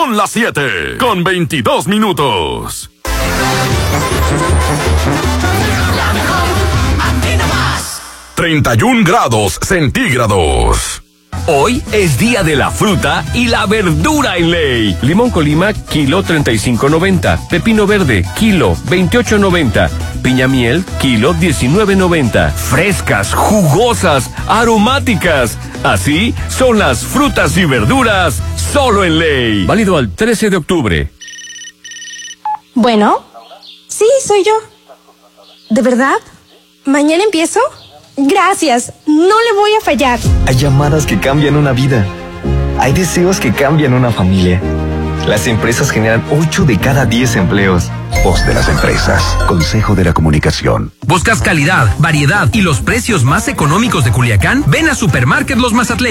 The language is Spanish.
Son las 7:22. 31 grados centígrados. Hoy es día de la fruta y la verdura en Ley. Limón Colima, kilo 35.90. Pepino verde, kilo 28.90. Piña miel, kilo 19.90. Frescas, jugosas, aromáticas. Así son las frutas y verduras solo en Ley. Válido al 13 de octubre. Bueno, sí, soy yo. ¿De verdad? ¿Mañana empiezo? Gracias, no le voy a fallar. Hay llamadas que cambian una vida. Hay deseos que cambian una familia. Las empresas generan 8 de cada 10 empleos. Voz de las empresas. Consejo de la Comunicación. ¿Buscas calidad, variedad y los precios más económicos de Culiacán? Ven a Supermarket Los Mazatleco.